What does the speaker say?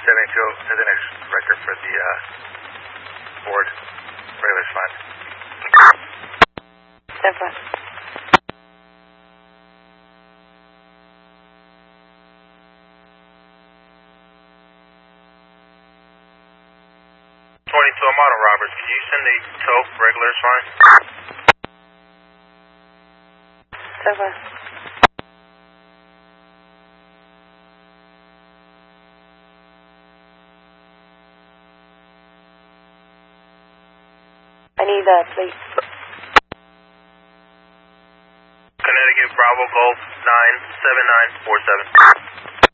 72 to the next record for the board. Regular's fine. 10-5. I'm out of Roberts. Can you send a tow? Regular's fine. 10-5. I need that, please. Connecticut Bravo Golf 97947.